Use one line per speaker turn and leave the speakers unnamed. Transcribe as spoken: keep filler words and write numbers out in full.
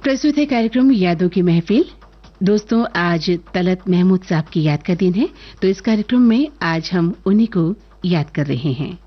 प्रस्तुत है कार्यक्रम यादों की महफिल। दोस्तों, आज तलत महमूद साहब की याद का दिन है, तो इस कार्यक्रम में आज हम उन्हीं को याद कर रहे हैं।